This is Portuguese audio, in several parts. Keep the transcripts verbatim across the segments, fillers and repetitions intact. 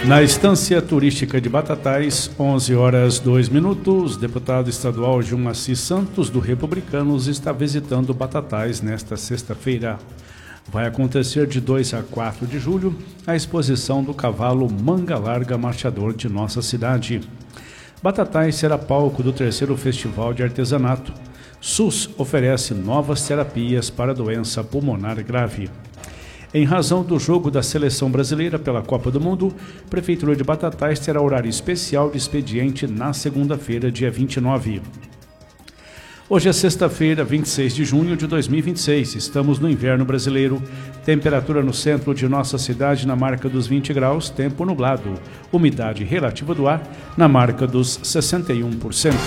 Na estância turística de Batatais, onze horas dois minutos, deputado estadual Gilmar Santos, do Republicanos, está visitando Batatais nesta sexta-feira. Vai acontecer de dois a quatro de julho a exposição do cavalo Manga Larga Marchador de nossa cidade. Batatais será palco do terceiro Festival de Artesanato. SUS oferece novas terapias para doença pulmonar grave. Em razão do jogo da Seleção Brasileira pela Copa do Mundo, a Prefeitura de Batatais terá horário especial de expediente na segunda-feira, dia vinte e nove. Hoje é sexta-feira, vinte e seis de junho de dois mil e vinte e seis. Estamos no inverno brasileiro. Temperatura no centro de nossa cidade na marca dos vinte graus, tempo nublado. Umidade relativa do ar na marca dos sessenta e um por cento.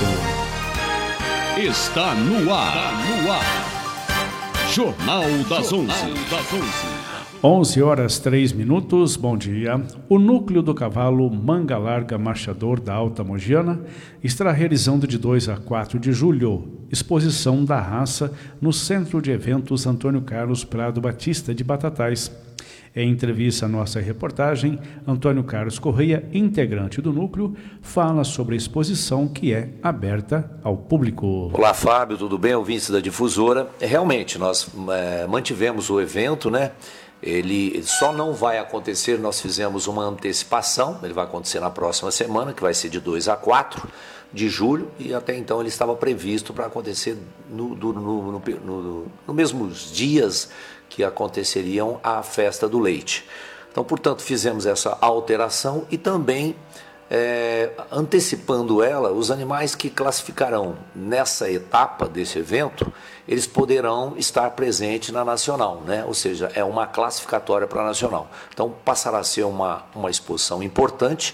Está no ar, no ar. Jornal das onze. onze horas três minutos, bom dia. O núcleo do cavalo Manga Larga Marchador da Alta Mogiana estará realizando de dois a quatro de julho exposição da raça no Centro de Eventos Antônio Carlos Prado Batista de Batatais. Em entrevista à nossa reportagem, Antônio Carlos Correia, integrante do núcleo, fala sobre a exposição que é aberta ao público. Olá, Fábio, tudo bem? Ouvintes da Difusora. Realmente, nós é, mantivemos o evento, né? Ele só não vai acontecer, nós fizemos uma antecipação, ele vai acontecer na próxima semana, que vai ser de dois a quatro de julho, e até então ele estava previsto para acontecer no, no, no, no, no, no mesmos dias que aconteceriam a festa do leite. Então, portanto, fizemos essa alteração e também é, antecipando ela, os animais que classificarão nessa etapa desse evento, eles poderão estar presentes na Nacional, né? Ou seja, é uma classificatória para a Nacional. Então, passará a ser uma, uma exposição importante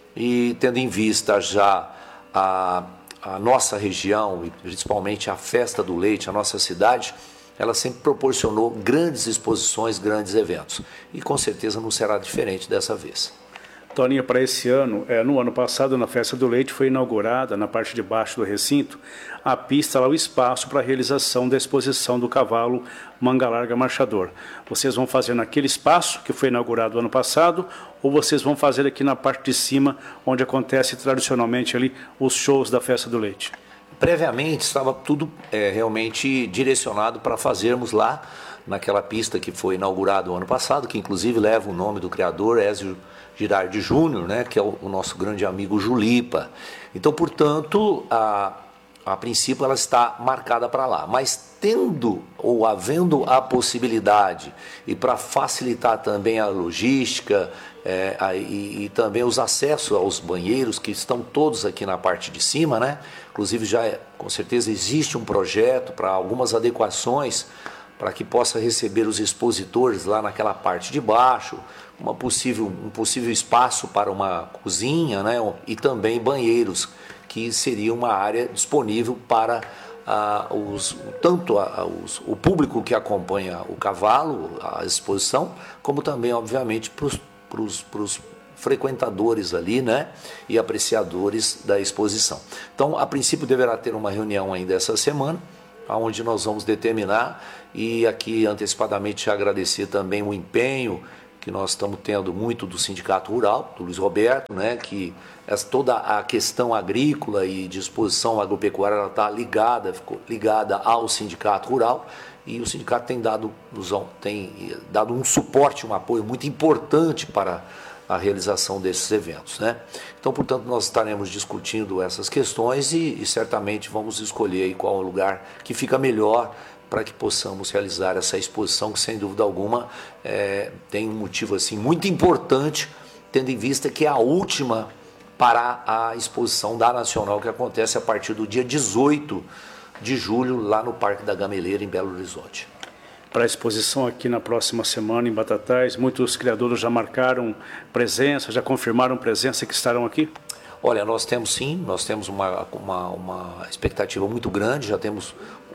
e tendo em vista já a, a nossa região e principalmente a festa do leite, a nossa cidade, ela sempre proporcionou grandes exposições, grandes eventos. E com certeza não será diferente dessa vez. Toninha, para esse ano, é, no ano passado, na Festa do Leite, foi inaugurada, na parte de baixo do recinto, a pista, lá, o espaço para a realização da exposição do cavalo Manga Larga Marchador. Vocês vão fazer naquele espaço que foi inaugurado ano passado, ou vocês vão fazer aqui na parte de cima, onde acontece tradicionalmente ali os shows da Festa do Leite? Previamente estava tudo é, realmente direcionado para fazermos lá, naquela pista que foi inaugurada o ano passado, que inclusive leva o nome do criador, Ézio Girardi Júnior, né, que é o, o nosso grande amigo Julipa. Então, portanto, a, a princípio ela está marcada para lá. Mas tendo ou havendo a possibilidade, e para facilitar também a logística é, a, e, e também os acessos aos banheiros, que estão todos aqui na parte de cima, né? Inclusive já é, com certeza existe um projeto para algumas adequações para que possa receber os expositores lá naquela parte de baixo, uma possível, um possível espaço para uma cozinha, né? E também banheiros, que seria uma área disponível para ah, os, tanto a, os, o público que acompanha o cavalo, a exposição, como também, obviamente, para os frequentadores ali, né, e apreciadores da exposição. Então, a princípio deverá ter uma reunião ainda essa semana, onde nós vamos determinar, e aqui antecipadamente agradecer também o empenho que nós estamos tendo muito do Sindicato Rural, do Luiz Roberto, né, que essa, toda a questão agrícola e de exposição agropecuária está ligada, ficou ligada ao Sindicato Rural, e o sindicato tem dado, tem dado um suporte, um apoio muito importante para a realização desses eventos, né? Então, portanto, nós estaremos discutindo essas questões e, e certamente vamos escolher aí qual é o lugar que fica melhor para que possamos realizar essa exposição, que sem dúvida alguma é, tem um motivo assim muito importante, tendo em vista que é a última para a exposição da Nacional, que acontece a partir do dia dezoito de julho, lá no Parque da Gameleira, em Belo Horizonte. Para a exposição aqui na próxima semana em Batatais, muitos criadores já marcaram presença, já confirmaram presença que estarão aqui? Olha, nós temos sim, nós temos uma, uma, uma expectativa muito grande, já temos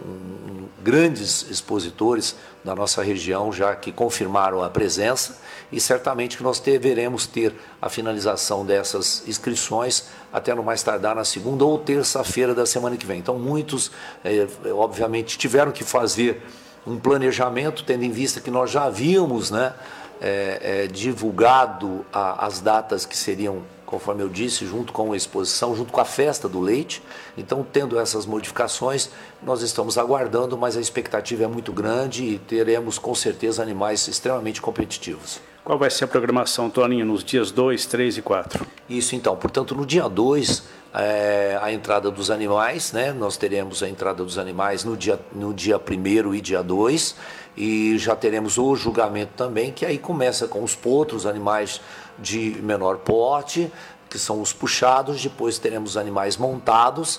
um, grandes expositores da nossa região já que confirmaram a presença, e certamente que nós deveremos ter a finalização dessas inscrições até no mais tardar na segunda ou terça-feira da semana que vem. Então muitos, é, obviamente, tiveram que fazer um planejamento, tendo em vista que nós já havíamos, né, é, é, divulgado a, as datas que seriam, conforme eu disse, junto com a exposição, junto com a festa do leite. Então, tendo essas modificações, nós estamos aguardando, mas a expectativa é muito grande e teremos, com certeza, animais extremamente competitivos. Qual vai ser a programação, Toninho, nos dias dois, três e quatro? Isso, então. Portanto, no dia dois, é, a entrada dos animais, né? Nós teremos a entrada dos animais no dia, no dia primeiro e dia dois, e já teremos o julgamento também, que aí começa com os potros, animais de menor porte, que são os puxados, depois teremos animais montados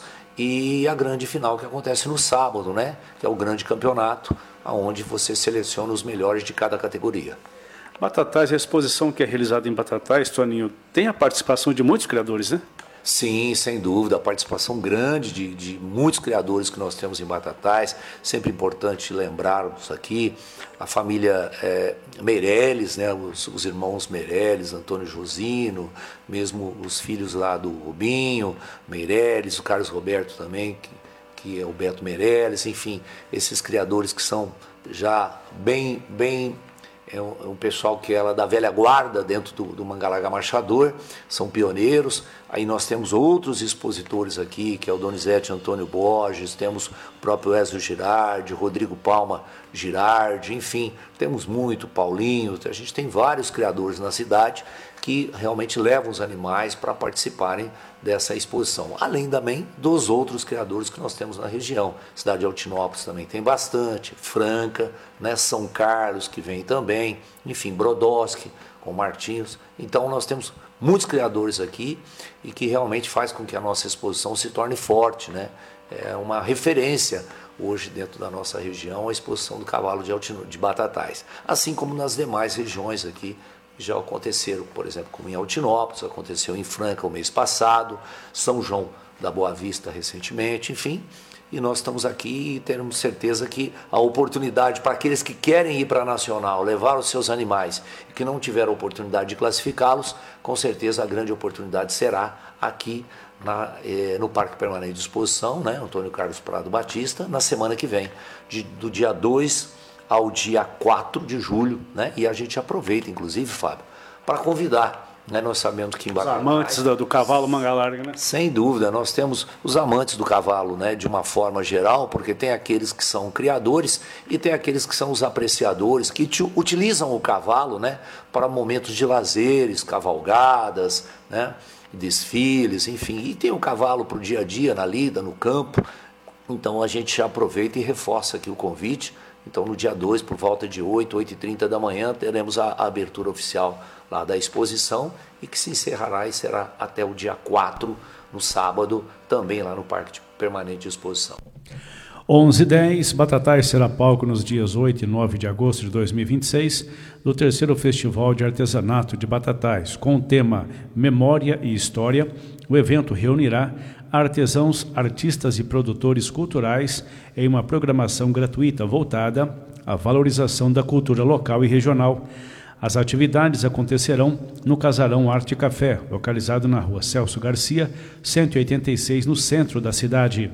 e a grande final que acontece no sábado, né? Que é o grande campeonato, onde você seleciona os melhores de cada categoria. Batatais, a exposição que é realizada em Batatais, Toninho, tem a participação de muitos criadores, né? Sim, sem dúvida, a participação grande de, de muitos criadores que nós temos em Batatais. Sempre importante lembrarmos aqui a família é, Meirelles, né, os, os irmãos Meirelles, Antônio Josino, mesmo os filhos lá do Rubinho Meirelles, o Carlos Roberto também, que, que é o Beto Meirelles, enfim, esses criadores que são já bem, bem é um, é um pessoal que é da velha guarda dentro do, do Mangalaga Marchador, são pioneiros. Aí nós temos outros expositores aqui, que é o Donizete Antônio Borges, temos o próprio Ezio Girardi, Rodrigo Palma Girardi, enfim, temos muito, Paulinho, a gente tem vários criadores na cidade que realmente levam os animais para participarem dessa exposição, além também dos outros criadores que nós temos na região. Cidade de Altinópolis também tem bastante, Franca, né, São Carlos que vem também, enfim, Brodowski com Martins. Então nós temos muitos criadores aqui e que realmente faz com que a nossa exposição se torne forte, né? É uma referência hoje dentro da nossa região a exposição do cavalo de, Altino, de Batatais, assim como nas demais regiões aqui. Já aconteceram, por exemplo, como em Altinópolis, aconteceu em Franca o mês passado, São João da Boa Vista recentemente, enfim. E nós estamos aqui e temos certeza que a oportunidade para aqueles que querem ir para a Nacional, levar os seus animais e que não tiveram a oportunidade de classificá-los, com certeza a grande oportunidade será aqui na, eh, no Parque Permanente de Exposição, né, Antônio Carlos Prado Batista, na semana que vem, de, do dia dois ao dia quatro de julho, né? E a gente aproveita, inclusive, Fábio, para convidar, né? Nós sabemos que em Batatais, os amantes do, do cavalo manga larga, né? Sem dúvida, nós temos os amantes do cavalo, né? De uma forma geral, porque tem aqueles que são criadores e tem aqueles que são os apreciadores, que utilizam o cavalo, né? Para momentos de lazeres, cavalgadas, né? Desfiles, enfim. E tem o cavalo para o dia a dia, na lida, no campo. Então a gente já aproveita e reforça aqui o convite. Então, no dia dois, por volta de oito, oito e trinta da manhã, teremos a, a abertura oficial lá da exposição e que se encerrará e será até o dia quatro, no sábado, também lá no Parque Permanente de Exposição. onze e dez, Batatais será palco nos dias oito e nove de agosto de dois mil e vinte e seis do terceiro Festival de Artesanato de Batatais, com o tema Memória e História. O evento reunirá artesãos, artistas e produtores culturais em uma programação gratuita voltada à valorização da cultura local e regional. As atividades acontecerão no Casarão Arte Café, localizado na rua Celso Garcia, cento e oitenta e seis, no centro da cidade.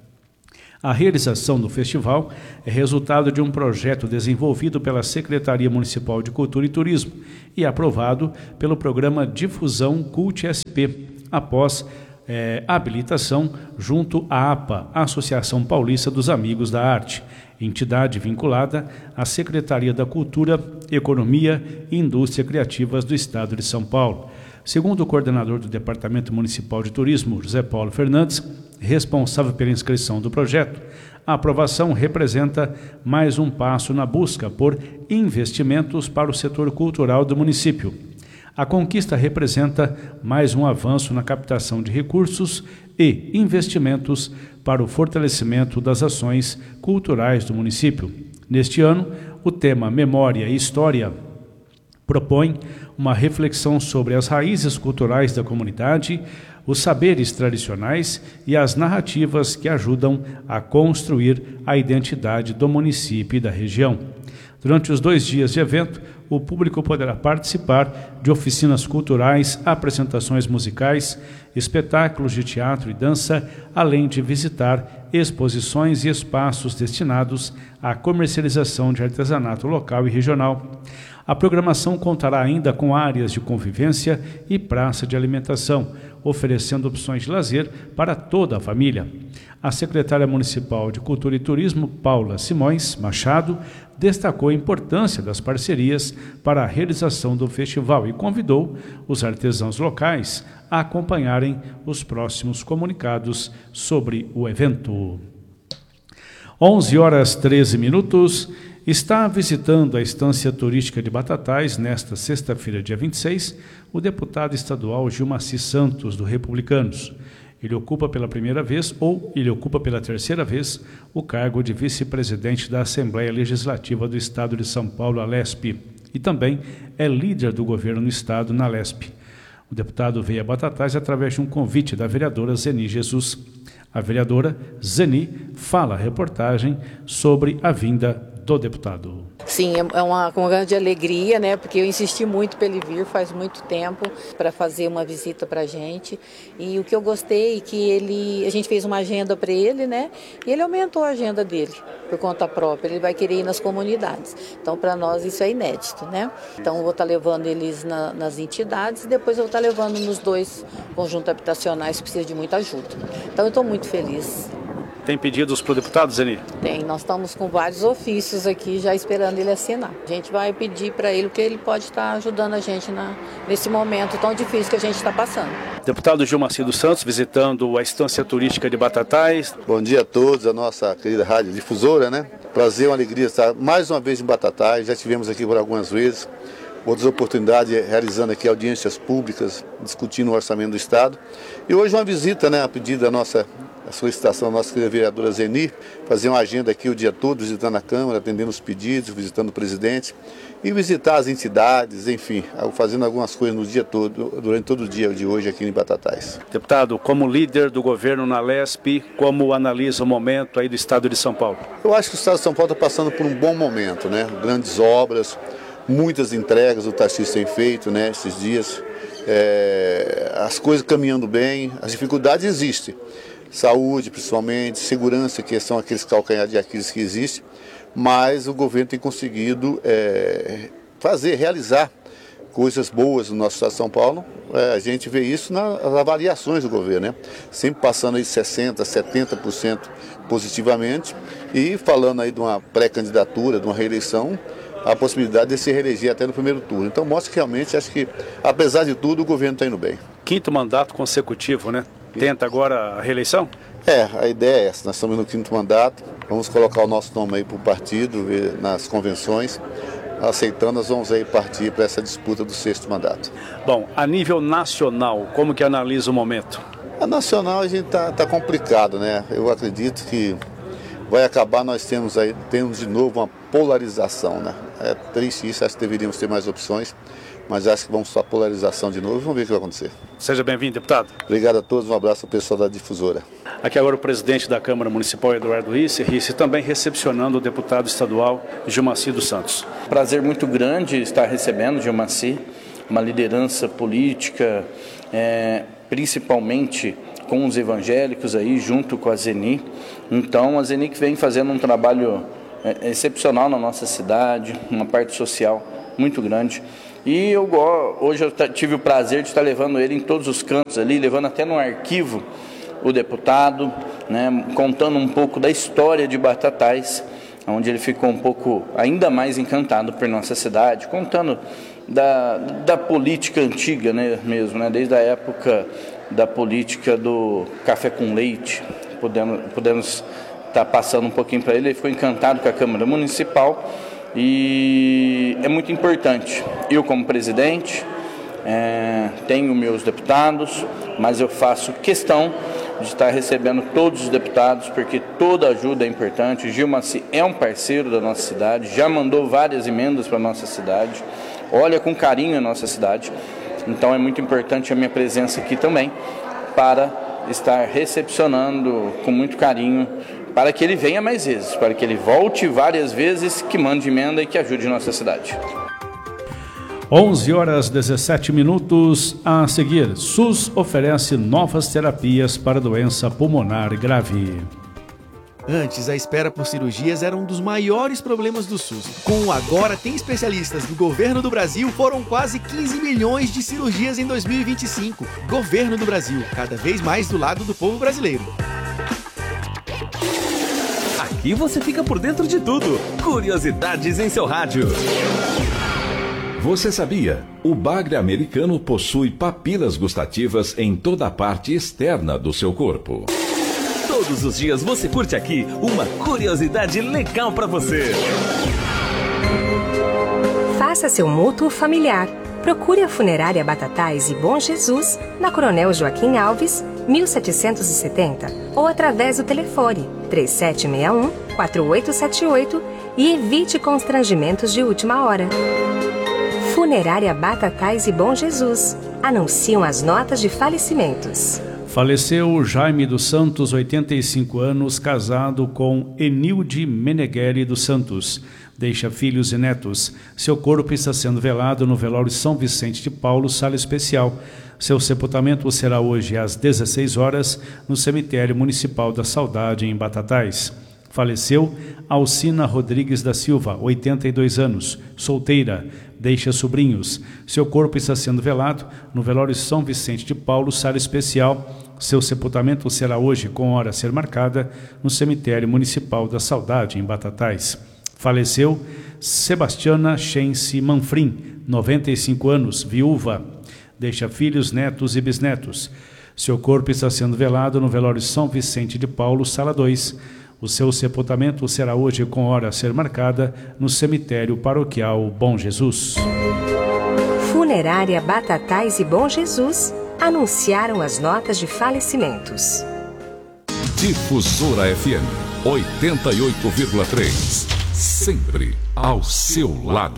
A realização do festival é resultado de um projeto desenvolvido pela Secretaria Municipal de Cultura e Turismo e aprovado pelo programa Difusão Cult S P, após É, habilitação junto à A P A, Associação Paulista dos Amigos da Arte, entidade vinculada à Secretaria da Cultura, Economia e Indústria Criativas do Estado de São Paulo. Segundo o coordenador do Departamento Municipal de Turismo, José Paulo Fernandes, responsável pela inscrição do projeto, a aprovação representa mais um passo na busca por investimentos para o setor cultural do município. A conquista representa mais um avanço na captação de recursos e investimentos para o fortalecimento das ações culturais do município. Neste ano, o tema Memória e História propõe uma reflexão sobre as raízes culturais da comunidade, os saberes tradicionais e as narrativas que ajudam a construir a identidade do município e da região. Durante os dois dias de evento, o público poderá participar de oficinas culturais, apresentações musicais, espetáculos de teatro e dança, além de visitar exposições e espaços destinados à comercialização de artesanato local e regional. A programação contará ainda com áreas de convivência e praça de alimentação, oferecendo opções de lazer para toda a família. A secretária municipal de Cultura e Turismo, Paula Simões Machado, destacou a importância das parcerias para a realização do festival e convidou os artesãos locais a acompanharem os próximos comunicados sobre o evento. onze horas e treze minutos. Está visitando a estância turística de Batatais nesta sexta-feira, dia vinte e seis, o deputado estadual Gilmaci Santos, do Republicanos. Ele ocupa pela primeira vez, ou ele ocupa pela terceira vez, o cargo de vice-presidente da Assembleia Legislativa do Estado de São Paulo, a LESP, e também é líder do governo no Estado, na LESP. O deputado veio a Batatais através de um convite da vereadora Zeni Jesus. A vereadora Zeni fala a reportagem sobre a vinda do deputado. Sim, é uma, uma grande alegria, né? Porque eu insisti muito para ele vir faz muito tempo para fazer uma visita para a gente. E o que eu gostei é que ele, a gente fez uma agenda para ele, né? E ele aumentou a agenda dele por conta própria. Ele vai querer ir nas comunidades. Então, para nós isso é inédito, né? Então, eu vou estar levando eles na, nas entidades e depois eu vou estar levando nos dois conjuntos habitacionais que precisam de muita ajuda. Então, eu estou muito feliz. Tem pedidos para o deputado, Zeni? Tem, nós estamos com vários ofícios aqui já esperando ele assinar. A gente vai pedir para ele, porque ele pode estar ajudando a gente na, nesse momento tão difícil que a gente está passando. Deputado Gilmaci dos Santos, visitando a estância turística de Batatais. Bom dia a todos, a nossa querida rádio difusora, né? Prazer, uma alegria estar mais uma vez em Batatais, já estivemos aqui por algumas vezes. Outras oportunidades realizando aqui audiências públicas, discutindo o orçamento do Estado. E hoje uma visita, né, a pedido da nossa a solicitação da nossa querida vereadora Zeni, fazer uma agenda aqui o dia todo, visitando a Câmara, atendendo os pedidos, visitando o presidente e visitar as entidades, enfim, fazendo algumas coisas no dia todo, durante todo o dia de hoje aqui em Batatais. Deputado, como líder do governo na LESP, como analisa o momento aí do Estado de São Paulo? Eu acho que o Estado de São Paulo está passando por um bom momento, né? Grandes obras, muitas entregas o Tarcísio tem feito, né, esses dias, é, as coisas caminhando bem, as dificuldades existem. Saúde, principalmente, segurança, que são aqueles calcanhares de Aquiles que existem, mas o governo tem conseguido é, fazer, realizar coisas boas no nosso estado de São Paulo. É, a gente vê isso nas avaliações do governo, né? Sempre passando aí sessenta por cento, setenta por cento positivamente e falando aí de uma pré-candidatura, de uma reeleição, a possibilidade de se reeleger até no primeiro turno. Então mostra que realmente, acho que, apesar de tudo, o governo está indo bem. Quinto mandato consecutivo, né? Tenta agora a reeleição? É, a ideia é essa, nós estamos no quinto mandato, vamos colocar o nosso nome aí para o partido, ver nas convenções, aceitando, nós vamos aí partir para essa disputa do sexto mandato. Bom, a nível nacional, como que analisa o momento? A nacional a gente está tá complicado, né? Eu acredito que vai acabar, nós temos aí, temos de novo uma polarização, né? É triste isso, acho que deveríamos ter mais opções, mas acho que vamos só polarização de novo e vamos ver o que vai acontecer. Seja bem-vindo, deputado. Obrigado a todos, um abraço ao pessoal da difusora. Aqui agora o presidente da Câmara Municipal, Eduardo Risse, Risse também recepcionando o deputado estadual Gilmaci dos Santos. Prazer muito grande estar recebendo Gilmaci, uma liderança política, é, principalmente com os evangélicos aí, junto com a Zeni. Então, a Zeni que vem fazendo um trabalho é, excepcional na nossa cidade, uma parte social muito grande. E eu hoje eu tive o prazer de estar levando ele em todos os cantos ali, levando até no arquivo o deputado, né, contando um pouco da história de Batatais, onde ele ficou um pouco ainda mais encantado por nossa cidade, contando da, da política antiga, né, mesmo, né, desde a época da política do café com leite. Podemos, podemos estar passando um pouquinho para ele, ele ficou encantado com a Câmara Municipal. E é muito importante, eu como presidente, é, tenho meus deputados, mas eu faço questão de estar recebendo todos os deputados, porque toda ajuda é importante. O Gilmaci é um parceiro da nossa cidade, já mandou várias emendas para a nossa cidade, olha com carinho a nossa cidade, então é muito importante a minha presença aqui também, para estar recepcionando com muito carinho, para que ele venha mais vezes, para que ele volte várias vezes, que mande emenda e que ajude nossa cidade. onze horas e dezessete minutos. A seguir, SUS oferece novas terapias para doença pulmonar grave. Antes, a espera por cirurgias era um dos maiores problemas do SUS. Com o Agora Tem Especialistas do Governo do Brasil, foram quase quinze milhões de cirurgias em dois mil e vinte e cinco. Governo do Brasil, cada vez mais do lado do povo brasileiro. Aqui você fica por dentro de tudo. Curiosidades em seu rádio. Você sabia? O bagre americano possui papilas gustativas em toda a parte externa do seu corpo. Todos os dias você curte aqui uma curiosidade legal para você. Faça seu mútuo familiar. Procure a Funerária Batatais e Bom Jesus na Coronel Joaquim Alves, mil setecentos e setenta, ou através do telefone três sete seis um, quatro oito sete oito e evite constrangimentos de última hora. Funerária Batatais e Bom Jesus. Anunciam as notas de falecimentos. Faleceu Jaime dos Santos, oitenta e cinco anos, casado com Enilde Meneghelli dos Santos. Deixa filhos e netos. Seu corpo está sendo velado no velório São Vicente de Paulo, sala especial. Seu sepultamento será hoje às dezesseis horas no cemitério municipal da Saudade, em Batatais. Faleceu Alcina Rodrigues da Silva, oitenta e dois anos, solteira, deixa sobrinhos. Seu corpo está sendo velado no velório São Vicente de Paulo, sala especial. Seu sepultamento será hoje, com hora a ser marcada, no cemitério municipal da Saudade, em Batatais. Faleceu Sebastiana Chense Manfrim, noventa e cinco anos, viúva, deixa filhos, netos e bisnetos. Seu corpo está sendo velado no velório São Vicente de Paulo, sala dois. O seu sepultamento será hoje, com hora a ser marcada, no cemitério paroquial Bom Jesus. Funerária Batatais e Bom Jesus anunciaram as notas de falecimentos. Difusora F M oitenta e oito vírgula três. Sempre ao seu lado.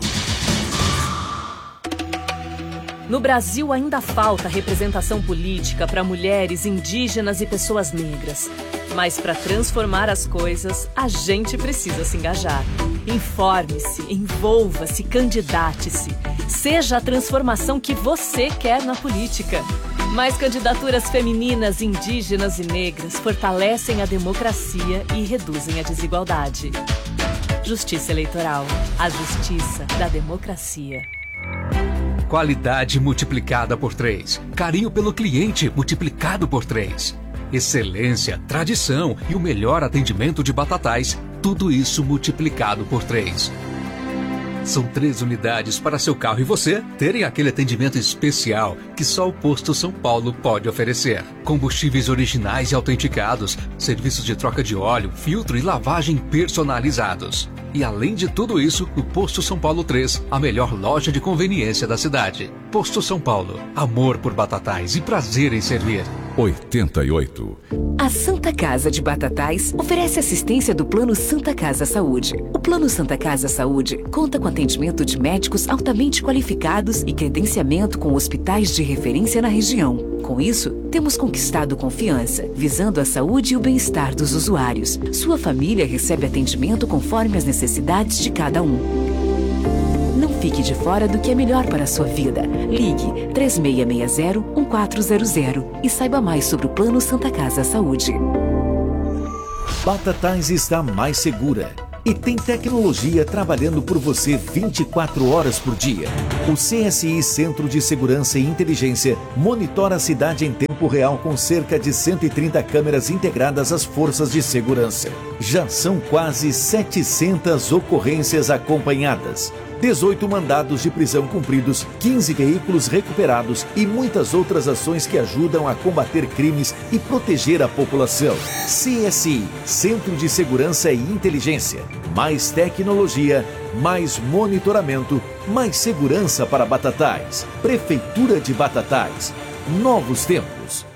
No Brasil ainda falta representação política para mulheres, indígenas e pessoas negras. Mas para transformar as coisas, a gente precisa se engajar. Informe-se, envolva-se, candidate-se. Seja a transformação que você quer na política. Mais candidaturas femininas, indígenas e negras fortalecem a democracia e reduzem a desigualdade. Justiça Eleitoral. A justiça da democracia. Qualidade multiplicada por três. Carinho pelo cliente multiplicado por três. Excelência, tradição e o melhor atendimento de Batatais. Tudo isso multiplicado por três. São três unidades para seu carro e você terem aquele atendimento especial que só o Posto São Paulo pode oferecer. Combustíveis originais e autenticados, serviços de troca de óleo, filtro e lavagem personalizados. E além de tudo isso, o Posto São Paulo três, a melhor loja de conveniência da cidade. Posto São Paulo, amor por Batatais e prazer em servir. oitenta e oito. A Santa Casa de Batatais oferece assistência do Plano Santa Casa Saúde. O Plano Santa Casa Saúde conta com atendimento de médicos altamente qualificados e credenciamento com hospitais de referência na região. Com isso, temos conquistado confiança, visando a saúde e o bem-estar dos usuários. Sua família recebe atendimento conforme as necessidades de cada um. Não fique de fora do que é melhor para a sua vida. Ligue três seis seis zero, um quatro zero zero e saiba mais sobre o Plano Santa Casa Saúde. Batatais está mais segura e tem tecnologia trabalhando por você vinte e quatro horas por dia. O C S I Centro de Segurança e Inteligência monitora a cidade em tempo real com cerca de cento e trinta câmeras integradas às forças de segurança. Já são quase setecentas ocorrências acompanhadas, dezoito mandados de prisão cumpridos, quinze veículos recuperados e muitas outras ações que ajudam a combater crimes e proteger a população. C S I, Centro de Segurança e Inteligência. Mais tecnologia, mais monitoramento, mais segurança para Batatais. Prefeitura de Batatais. Novos tempos.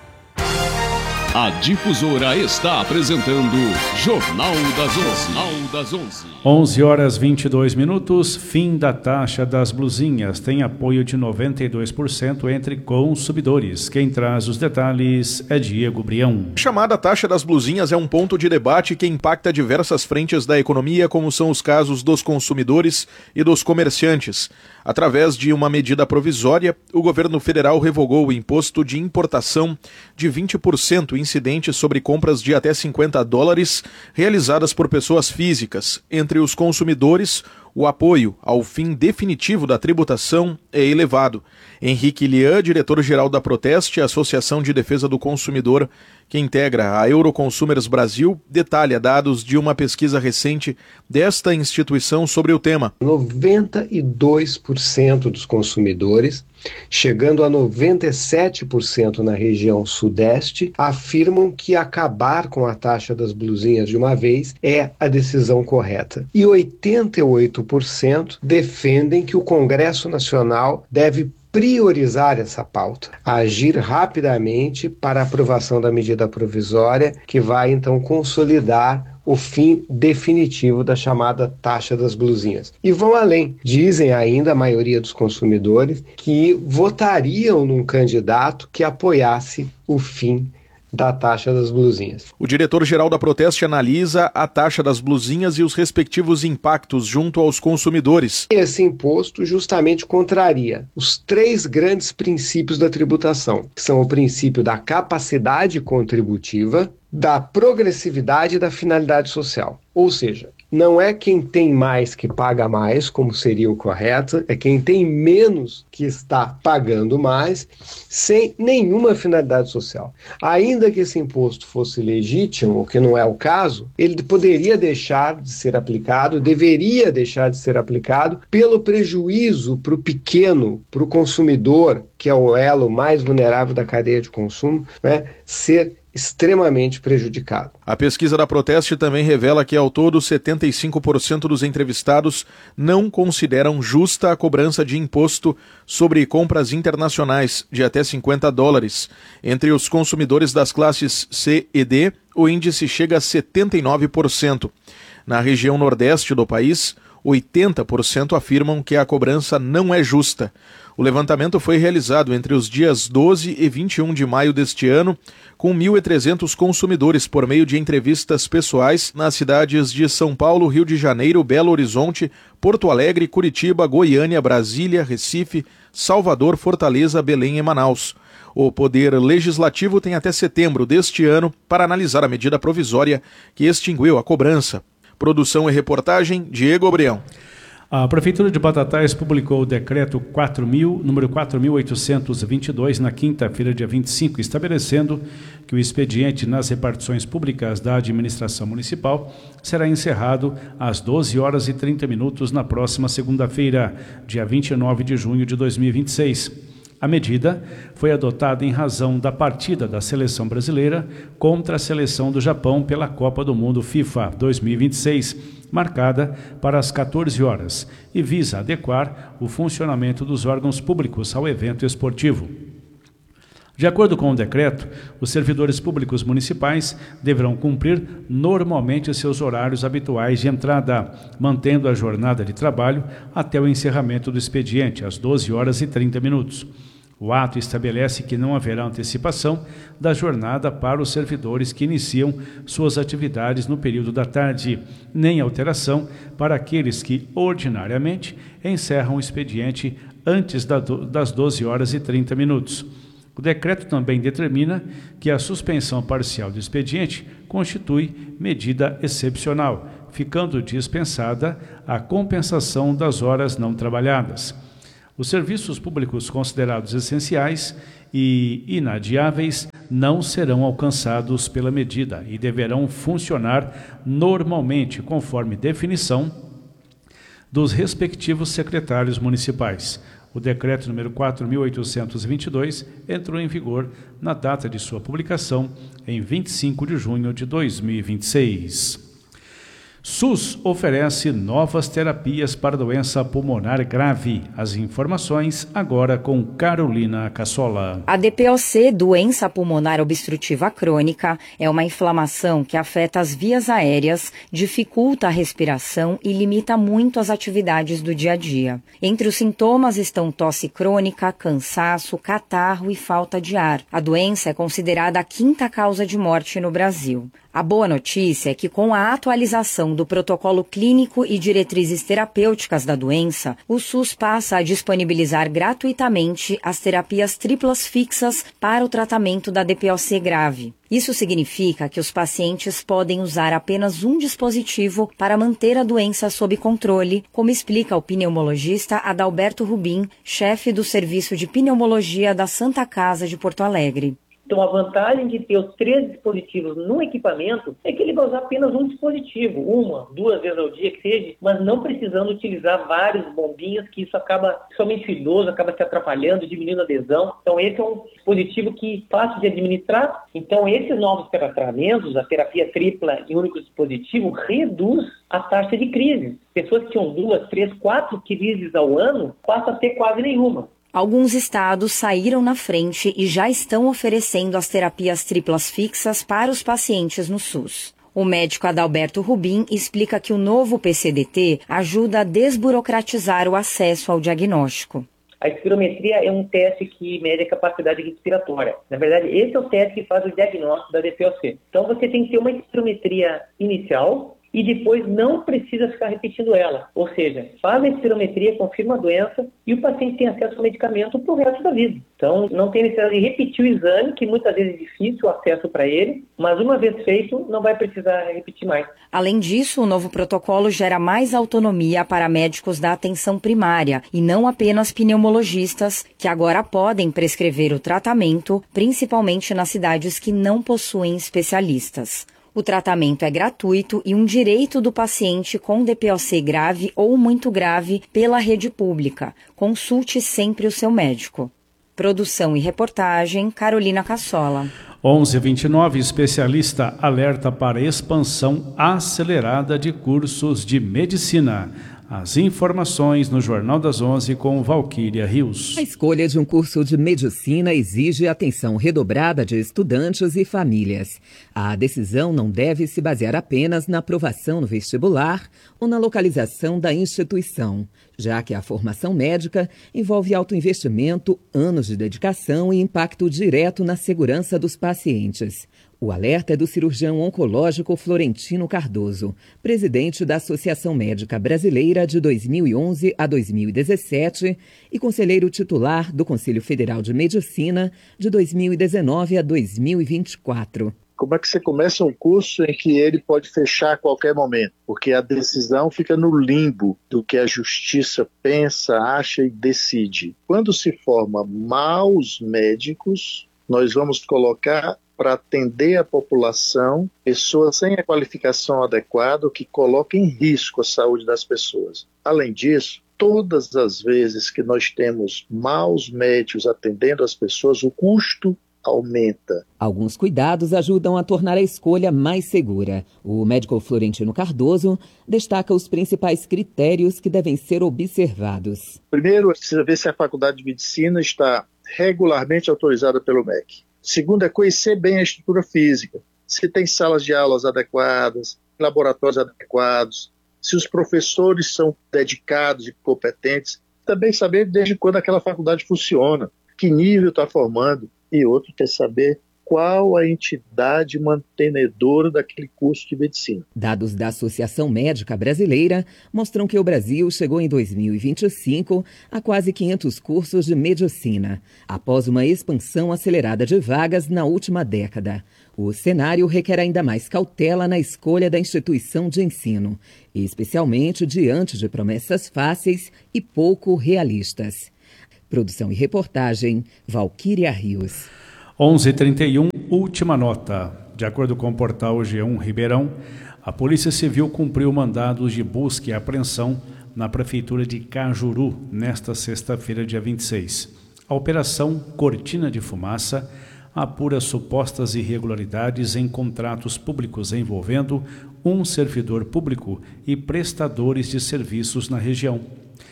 A Difusora está apresentando Jornal das onze. Jornal das onze. onze horas e vinte e dois minutos, fim da taxa das blusinhas. Tem apoio de noventa e dois por cento entre consumidores. Quem traz os detalhes é Diego Brião. A chamada taxa das blusinhas é um ponto de debate que impacta diversas frentes da economia, como são os casos dos consumidores e dos comerciantes. Através de uma medida provisória, o governo federal revogou o imposto de importação de vinte por cento incidentes sobre compras de até cinquenta dólares realizadas por pessoas físicas. Entre os consumidores, o apoio ao fim definitivo da tributação é elevado. Henrique Lian, diretor-geral da Proteste, Associação de Defesa do Consumidor, que integra a Euroconsumers Brasil, detalha dados de uma pesquisa recente desta instituição sobre o tema. noventa e dois por cento dos consumidores, chegando a noventa e sete por cento na região sudeste, afirmam que acabar com a taxa das blusinhas de uma vez é a decisão correta. E oitenta e oito por cento defendem que o Congresso Nacional deve priorizar essa pauta, agir rapidamente para a aprovação da medida provisória que vai então consolidar o fim definitivo da chamada taxa das blusinhas. E vão além. Dizem ainda a maioria dos consumidores que votariam num candidato que apoiasse o fim da taxa das blusinhas. O diretor-geral da Proteste analisa a taxa das blusinhas e os respectivos impactos junto aos consumidores. Esse imposto justamente contraria os três grandes princípios da tributação, que são o princípio da capacidade contributiva, da progressividade e da finalidade social. Ou seja, não é quem tem mais que paga mais, como seria o correto, é quem tem menos que está pagando mais, sem nenhuma finalidade social. Ainda que esse imposto fosse legítimo, o que não é o caso, ele poderia deixar de ser aplicado, deveria deixar de ser aplicado pelo prejuízo para o pequeno, para o consumidor, que é o elo mais vulnerável da cadeia de consumo, né, ser extremamente prejudicado. A pesquisa da Proteste também revela que, ao todo, setenta e cinco por cento dos entrevistados não consideram justa a cobrança de imposto sobre compras internacionais de até cinquenta dólares. Entre os consumidores das classes C e D, o índice chega a setenta e nove por cento. Na região nordeste do país, oitenta por cento afirmam que a cobrança não é justa. O levantamento foi realizado entre os dias doze e vinte e um de maio deste ano, com mil e trezentos consumidores por meio de entrevistas pessoais nas cidades de São Paulo, Rio de Janeiro, Belo Horizonte, Porto Alegre, Curitiba, Goiânia, Brasília, Recife, Salvador, Fortaleza, Belém e Manaus. O Poder Legislativo tem até setembro deste ano para analisar a medida provisória que extinguiu a cobrança. Produção e reportagem, Diego Obreão. A Prefeitura de Batatais publicou o decreto quatro mil, número quatro mil oitocentos e vinte e dois, na quinta-feira, dia vinte e cinco, estabelecendo que o expediente nas repartições públicas da administração municipal será encerrado às doze horas e trinta minutos na próxima segunda-feira, dia vinte e nove de junho de dois mil e vinte e seis. A medida foi adotada em razão da partida da seleção brasileira contra a seleção do Japão pela Copa do Mundo FIFA dois mil e vinte e seis, marcada para as quatorze horas, e visa adequar o funcionamento dos órgãos públicos ao evento esportivo. De acordo com o decreto, os servidores públicos municipais deverão cumprir normalmente seus horários habituais de entrada, mantendo a jornada de trabalho até o encerramento do expediente, às doze horas e trinta minutos. O ato estabelece que não haverá antecipação da jornada para os servidores que iniciam suas atividades no período da tarde, nem alteração para aqueles que, ordinariamente, encerram o expediente antes das doze horas e trinta minutos. O decreto também determina que a suspensão parcial do expediente constitui medida excepcional, ficando dispensada a compensação das horas não trabalhadas. Os serviços públicos considerados essenciais e inadiáveis não serão alcançados pela medida e deverão funcionar normalmente, conforme definição dos respectivos secretários municipais. O decreto número quatro mil oitocentos e vinte e dois entrou em vigor na data de sua publicação, em vinte e cinco de junho de dois mil e vinte e seis. SUS oferece novas terapias para doença pulmonar grave. As informações agora com Carolina Cassola. A D P O C, doença pulmonar obstrutiva crônica, é uma inflamação que afeta as vias aéreas, dificulta a respiração e limita muito as atividades do dia a dia. Entre os sintomas estão tosse crônica, cansaço, catarro e falta de ar. A doença é considerada a quinta causa de morte no Brasil. A boa notícia é que, com a atualização do protocolo clínico e diretrizes terapêuticas da doença, o SUS passa a disponibilizar gratuitamente as terapias triplas fixas para o tratamento da D P O C grave. Isso significa que os pacientes podem usar apenas um dispositivo para manter a doença sob controle, como explica o pneumologista Adalberto Rubim, chefe do Serviço de Pneumologia da Santa Casa de Porto Alegre. Então, a vantagem de ter os três dispositivos no equipamento é que ele vai usar apenas um dispositivo, uma, duas vezes ao dia que seja, mas não precisando utilizar várias bombinhas, que isso acaba, somente o idoso, acaba se atrapalhando, diminuindo a adesão. Então, esse é um dispositivo que é fácil de administrar. Então, esses novos tratamentos, a terapia tripla em um único dispositivo, reduz a taxa de crise. Pessoas que tinham duas, três, quatro crises ao ano, passam a ter quase nenhuma. Alguns estados saíram na frente e já estão oferecendo as terapias triplas fixas para os pacientes no SUS. O médico Adalberto Rubim explica que o novo P C D T ajuda a desburocratizar o acesso ao diagnóstico. A espirometria é um teste que mede a capacidade respiratória. Na verdade, esse é o teste que faz o diagnóstico da D P O C. Então, você tem que ter uma espirometria inicial e depois não precisa ficar repetindo ela. Ou seja, faz a espirometria, confirma a doença e o paciente tem acesso ao medicamento para o resto da vida. Então, não tem necessidade de repetir o exame, que muitas vezes é difícil o acesso para ele, mas uma vez feito, não vai precisar repetir mais. Além disso, o novo protocolo gera mais autonomia para médicos da atenção primária e não apenas pneumologistas, que agora podem prescrever o tratamento, principalmente nas cidades que não possuem especialistas. O tratamento é gratuito e um direito do paciente com D P O C grave ou muito grave pela rede pública. Consulte sempre o seu médico. Produção e reportagem, Carolina Cassola. onze e vinte e nove, especialista alerta para expansão acelerada de cursos de medicina. As informações no Jornal das onze com Valquíria Rios. A escolha de um curso de medicina exige atenção redobrada de estudantes e famílias. A decisão não deve se basear apenas na aprovação no vestibular ou na localização da instituição, já que a formação médica envolve alto investimento, anos de dedicação e impacto direto na segurança dos pacientes. O alerta é do cirurgião oncológico Florentino Cardoso, presidente da Associação Médica Brasileira de dois mil e onze a dois mil e dezessete e conselheiro titular do Conselho Federal de Medicina de dois mil e dezenove a dois mil e vinte e quatro. Como é que você começa um curso em que ele pode fechar a qualquer momento? Porque a decisão fica no limbo do que a justiça pensa, acha e decide. Quando se forma maus médicos, nós vamos colocar para atender a população, pessoas sem a qualificação adequada, que coloca em risco a saúde das pessoas. Além disso, todas as vezes que nós temos maus médicos atendendo as pessoas, o custo aumenta. Alguns cuidados ajudam a tornar a escolha mais segura. O médico Florentino Cardoso destaca os principais critérios que devem ser observados. Primeiro, precisa ver se a Faculdade de Medicina está regularmente autorizada pelo M E C. Segundo é conhecer bem a estrutura física, se tem salas de aulas adequadas, laboratórios adequados, se os professores são dedicados e competentes, também saber desde quando aquela faculdade funciona, que nível está formando, e outro quer saber qual a entidade mantenedora daquele curso de medicina. Dados da Associação Médica Brasileira mostram que o Brasil chegou em dois mil e vinte e cinco a quase quinhentos cursos de medicina, após uma expansão acelerada de vagas na última década. O cenário requer ainda mais cautela na escolha da instituição de ensino, especialmente diante de promessas fáceis e pouco realistas. Produção e reportagem, Valquíria Rios. onze e trinta e um, última nota. De acordo com o portal G um Ribeirão, a Polícia Civil cumpriu mandados de busca e apreensão na Prefeitura de Cajuru, nesta sexta-feira, dia vinte e seis. A Operação Cortina de Fumaça apura supostas irregularidades em contratos públicos envolvendo um servidor público e prestadores de serviços na região.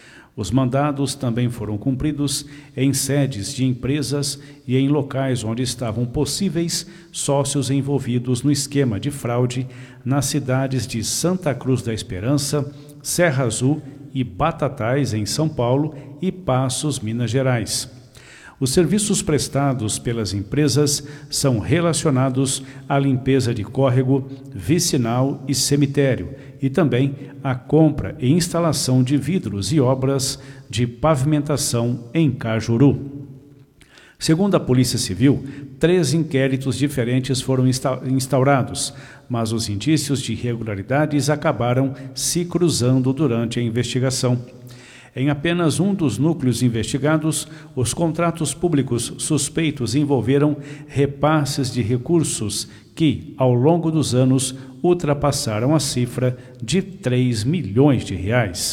Os mandados também foram cumpridos em sedes de empresas e em locais onde estavam possíveis sócios envolvidos no esquema de fraude nas cidades de Santa Cruz da Esperança, Serra Azul e Batatais, em São Paulo, e Passos, Minas Gerais. Os serviços prestados pelas empresas são relacionados à limpeza de córrego, vicinal e cemitério, e também à compra e instalação de vidros e obras de pavimentação em Cajuru. Segundo a Polícia Civil, três inquéritos diferentes foram instaurados, mas os indícios de irregularidades acabaram se cruzando durante a investigação. Em apenas um dos núcleos investigados, os contratos públicos suspeitos envolveram repasses de recursos que, ao longo dos anos, ultrapassaram a cifra de três milhões de reais.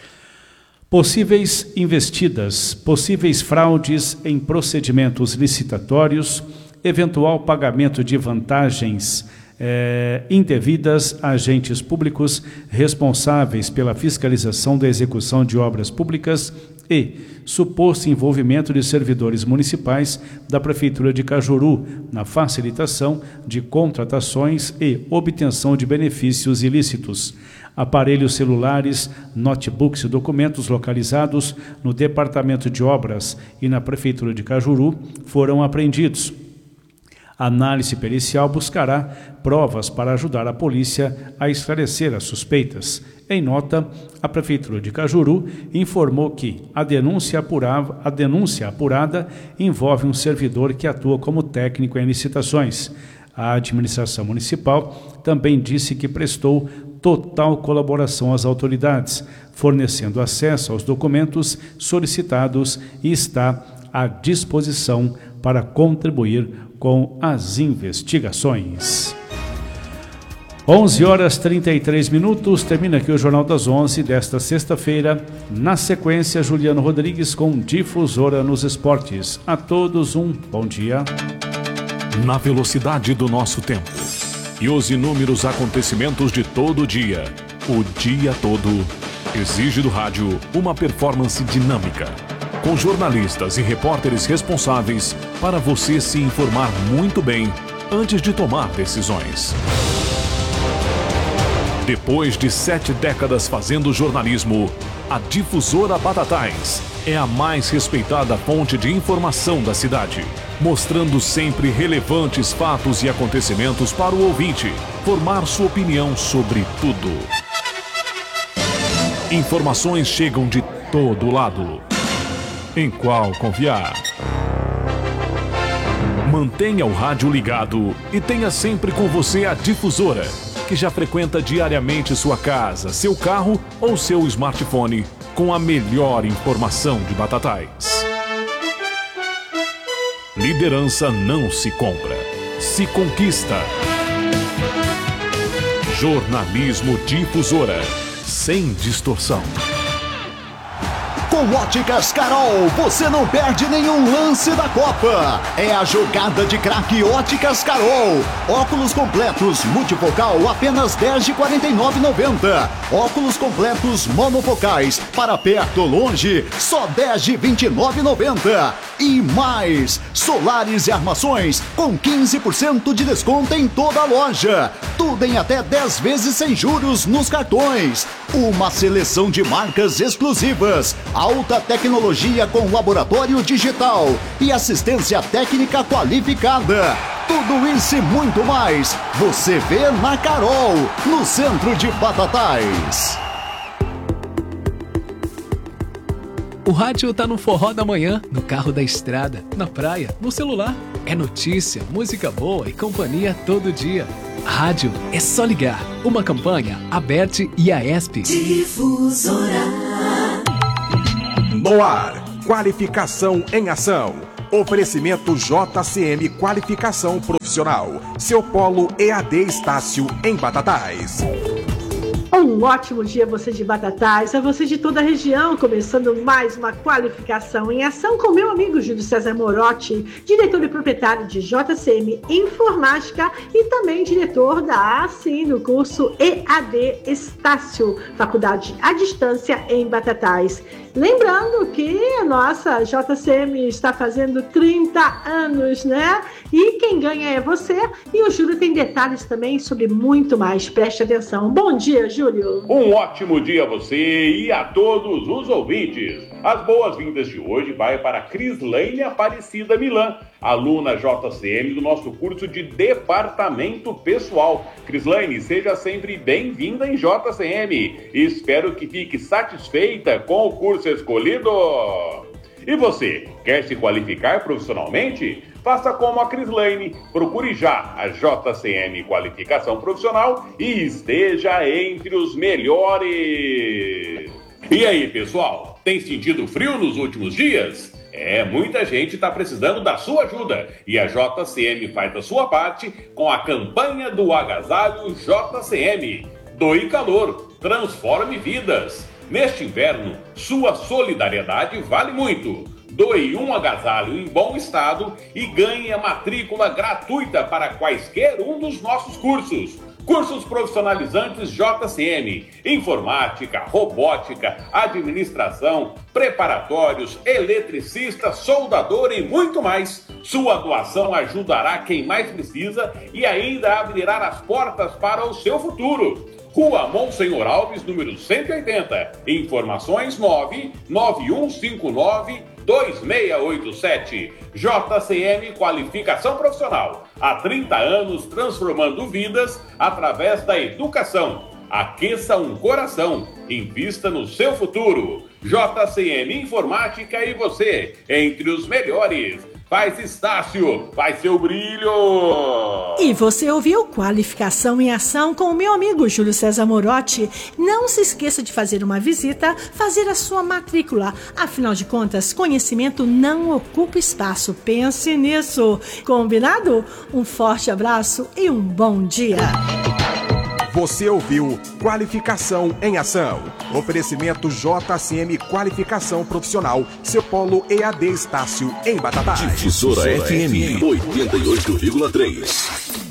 Possíveis investidas, possíveis fraudes em procedimentos licitatórios, eventual pagamento de vantagens É, indevidas a agentes públicos responsáveis pela fiscalização da execução de obras públicas e suposto envolvimento de servidores municipais da Prefeitura de Cajuru na facilitação de contratações e obtenção de benefícios ilícitos. Aparelhos celulares, notebooks e documentos localizados no Departamento de Obras e na Prefeitura de Cajuru foram apreendidos. A análise pericial buscará provas para ajudar a polícia a esclarecer as suspeitas. Em nota, a Prefeitura de Cajuru informou que a denúncia, apurava, a denúncia apurada envolve um servidor que atua como técnico em licitações. A administração municipal também disse que prestou total colaboração às autoridades, fornecendo acesso aos documentos solicitados e está à disposição para contribuir com as investigações. onze horas e trinta e três minutos, termina aqui o Jornal das onze desta sexta-feira. Na sequência, Juliano Rodrigues com Difusora nos Esportes. A todos um bom dia. Na velocidade do nosso tempo e os inúmeros acontecimentos de todo o dia, o dia todo, exige do rádio uma performance dinâmica, com jornalistas e repórteres responsáveis para você se informar muito bem antes de tomar decisões. Depois de sete décadas fazendo jornalismo, a Difusora Batatais é a mais respeitada fonte de informação da cidade, mostrando sempre relevantes fatos e acontecimentos para o ouvinte formar sua opinião sobre tudo. Informações chegam de todo lado. Em qual confiar? Mantenha o rádio ligado e tenha sempre com você a Difusora, que já frequenta diariamente sua casa, seu carro ou seu smartphone com a melhor informação de Batatais. Liderança não se compra, se conquista. Jornalismo Difusora, sem distorção. Com Óticas Carol, você não perde nenhum lance da Copa. É a jogada de craque Óticas Carol. Óculos completos multifocal apenas dez de quarenta e nove reais e noventa centavos. Óculos completos monofocais para perto ou longe, só dez de vinte e nove reais e noventa centavos. E mais, solares e armações com quinze por cento de desconto em toda a loja. Tudo em até dez vezes sem juros nos cartões. Uma seleção de marcas exclusivas. Alta tecnologia com laboratório digital e assistência técnica qualificada. Tudo isso e muito mais você vê na Carol, no centro de Batatais. O rádio tá no forró da manhã, no carro da estrada, na praia, no celular. É notícia, música boa e companhia todo dia. Rádio é só ligar. Uma campanha, Aberte e a ESP. Difusora. No ar, qualificação em ação. Oferecimento J C M Qualificação Profissional. Seu polo E A D Estácio em Batatais. Um ótimo dia a você de Batatais, a você de toda a região, começando mais uma qualificação em ação com meu amigo Júlio César Morotti, diretor e proprietário de J C M Informática e também diretor da ACI no curso E A D Estácio, faculdade à distância em Batatais. Lembrando que a nossa J C M está fazendo trinta anos, né? E quem ganha é você. E o Júlio tem detalhes também sobre muito mais. Preste atenção. Bom dia, Júlio. Um ótimo dia a você e a todos os ouvintes. As boas-vindas de hoje vai para Crislaine Aparecida Milan, aluna J C M do nosso curso de Departamento Pessoal. Crislaine, seja sempre bem-vinda em J C M. Espero que fique satisfeita com o curso escolhido. E você, quer se qualificar profissionalmente? Faça como a Crislaine, procure já a J C M Qualificação Profissional e esteja entre os melhores. E aí, pessoal, tem sentido frio nos últimos dias? É, muita gente está precisando da sua ajuda e a J C M faz a sua parte com a campanha do agasalho J C M. Doe calor, transforme vidas. Neste inverno, sua solidariedade vale muito. Doe um agasalho em bom estado e ganhe a matrícula gratuita para quaisquer um dos nossos cursos. Cursos profissionalizantes J C M, informática, robótica, administração, preparatórios, eletricista, soldador e muito mais. Sua doação ajudará quem mais precisa e ainda abrirá as portas para o seu futuro. Rua Monsenhor Alves, número cento e oitenta. Informações nove nove um cinco nove dois seis oito sete. J C M Qualificação Profissional. Há trinta anos transformando vidas através da educação. Aqueça um coração. Invista no seu futuro. J C M Informática e você, entre os melhores. Faz Estácio, faz seu brilho! E você ouviu Qualificação em Ação com o meu amigo Júlio César Morotti. Não se esqueça de fazer uma visita, fazer a sua matrícula. Afinal de contas, conhecimento não ocupa espaço. Pense nisso. Combinado? Um forte abraço e um bom dia. Você ouviu Qualificação em Ação. Oferecimento J C M Qualificação Profissional. Seu polo E A D Estácio em Batatais. Difusora F M oitenta e oito vírgula três.